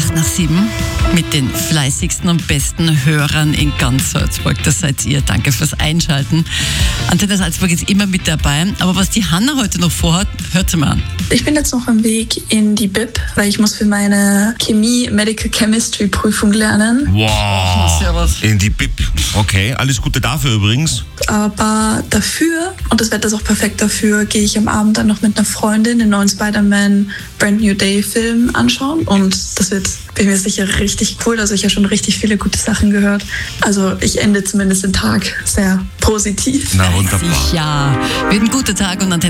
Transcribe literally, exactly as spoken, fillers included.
acht nach sieben mit den fleißigsten und besten Hörern in ganz Salzburg. Das seid ihr. Danke fürs Einschalten. Antenne Salzburg ist immer mit dabei. Aber was die Hanna heute noch vorhat, hört sie mal an. Ich bin jetzt noch am Weg in die B I P, weil ich muss für meine Chemie Medical Chemistry Prüfung lernen. Wow. Servus. In die B I P. Okay, alles Gute dafür übrigens. Aber dafür, und das Wetter ist auch perfekt dafür, gehe ich am Abend dann noch mit einer Freundin den neuen Spider-Man Brand New Day Film anschauen. Und das wird, bin mir sicher, richtig cool. Also ich habe schon richtig viele gute Sachen gehört. Also ich ende zumindest den Tag sehr positiv. Na wunderbar. Sicher. Wird ein guter Tag und Antenne